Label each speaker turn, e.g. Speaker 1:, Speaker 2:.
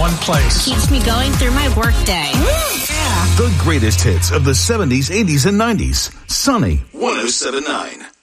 Speaker 1: one place.
Speaker 2: Keeps me going through my workday.
Speaker 3: The greatest hits of the 70s, 80s, and 90s. Sunny 107.9.